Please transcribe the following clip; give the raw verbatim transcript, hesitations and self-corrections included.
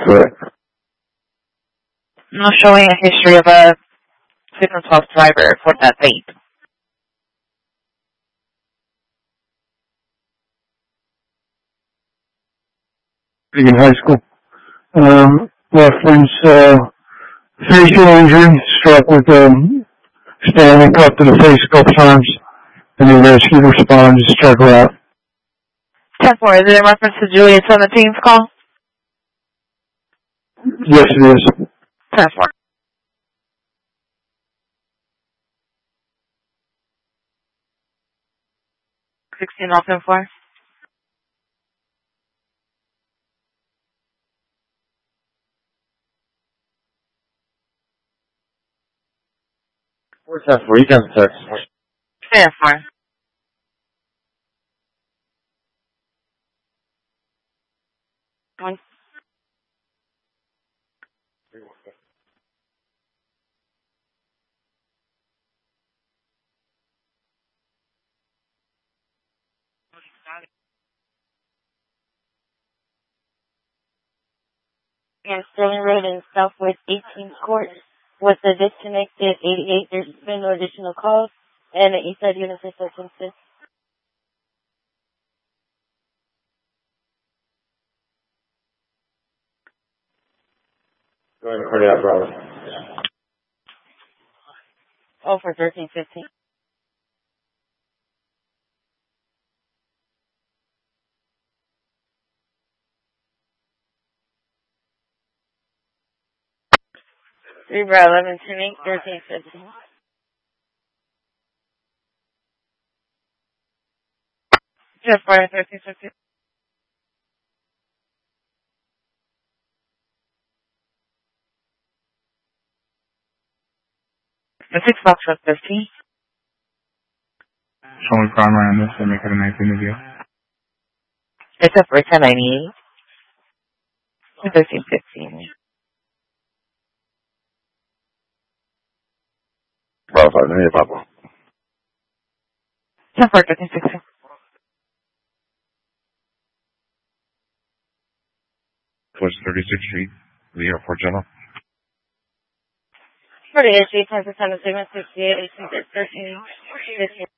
Correct. Not showing a history of a Signal twelve driver for that date. In high school. Um, reference, uh, facial injury, struck with, um, standing cut to the face a couple times, and the rescue responded to check her out. ten four, is it in reference to Juliet seventeen's call? Yes, it is. ten four. sixteen off ten four. Where's that for? You can text. ten four. One. And Sterling Road in Southwest eighteenth Court with the disconnected eighty-eight. There's been no additional calls, and the east side unit for substances. Go ahead and clear that, brother. Oh, for thirteen fifteen. Three bro, eleven ten eight, thirteen fifteen. Just for thirteen fifteen. The six box was fifteen. Show me primary on this and make it a nice interview. It's up for ten ninety eight. Thirteen fifteen. Bravo, no hay papo. ten four, thirteen sixteen. Towards thirty-sixth Street, the airport general. For the issue, ten percent of segment sixty-eight, thirteen fifteen.